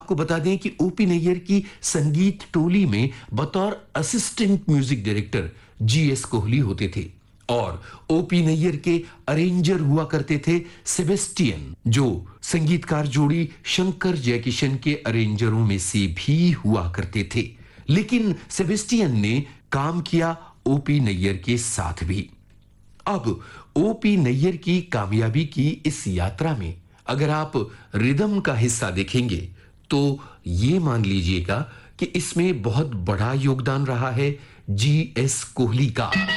आपको बता दें कि ओपी नैयर की संगीत टोली में बतौर assistant music director GS Kohli होते थे और ओपी नैयर के अरेंजर हुआ करते थे सेबेस्टियन, जो संगीतकार जोड़ी शंकर जयकिशन के अरेंजरों में से भी हुआ करते थे। लेकिन सेबेस्टियन ने काम किया ओपी नैयर के साथ भी। अब ओपी नैयर की कामयाबी की इस यात्रा में अगर आप रिदम का हिस्सा देखेंगे तो ये मान लीजिएगा कि इसमें बहुत बड़ा योगदान रहा है जीएस कोहली का।